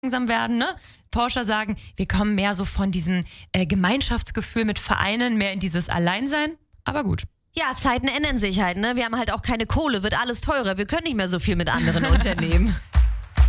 langsam werden, ne? Forscher sagen, wir kommen mehr so von diesem Gemeinschaftsgefühl mit Vereinen, mehr in dieses Alleinsein. Aber gut. Ja, Zeiten ändern sich halt, ne? Wir haben halt auch keine Kohle, wird alles teurer. Wir können nicht mehr so viel mit anderen unternehmen.